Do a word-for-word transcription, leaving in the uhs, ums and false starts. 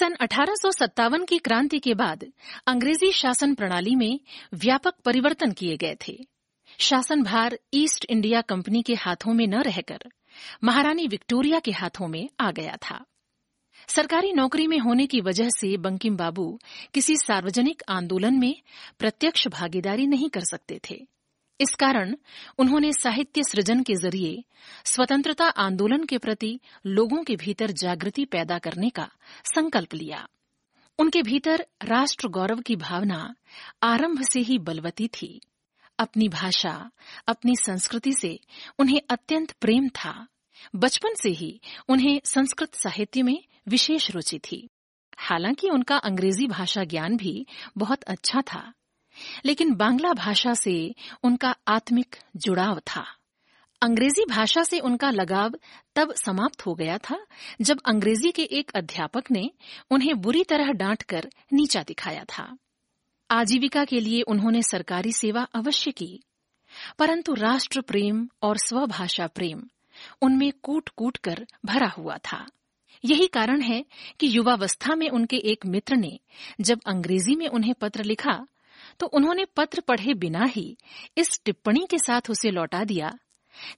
सन अठारह सौ सत्तावन की क्रांति के बाद अंग्रेजी शासन प्रणाली में व्यापक परिवर्तन किए गए थे। शासन भार ईस्ट इंडिया कंपनी के हाथों में न रहकर महारानी विक्टोरिया के हाथों में आ गया था। सरकारी नौकरी में होने की वजह से बंकिम बाबू किसी सार्वजनिक आंदोलन में प्रत्यक्ष भागीदारी नहीं कर सकते थे। इस कारण उन्होंने साहित्य सृजन के जरिए स्वतंत्रता आंदोलन के प्रति लोगों के भीतर जागृति पैदा करने का संकल्प लिया। उनके भीतर राष्ट्र गौरव की भावना आरंभ से ही बलवती थी। अपनी भाषा, अपनी संस्कृति से उन्हें अत्यंत प्रेम था। बचपन से ही उन्हें संस्कृत साहित्य में विशेष रुचि थी। हालांकि उनका अंग्रेजी भाषा ज्ञान भी बहुत अच्छा था, लेकिन बांग्ला भाषा से उनका आत्मिक जुड़ाव था। अंग्रेजी भाषा से उनका लगाव तब समाप्त हो गया था जब अंग्रेजी के एक अध्यापक ने उन्हें बुरी तरह डांटकर नीचा दिखाया था। आजीविका के लिए उन्होंने सरकारी सेवा अवश्य की, परंतु राष्ट्र प्रेम और स्वभाषा प्रेम उनमें कूट कूट कर भरा हुआ था। यही कारण है कि युवावस्था में उनके एक मित्र ने जब अंग्रेजी में उन्हें पत्र लिखा तो उन्होंने पत्र पढ़े बिना ही इस टिप्पणी के साथ उसे लौटा दिया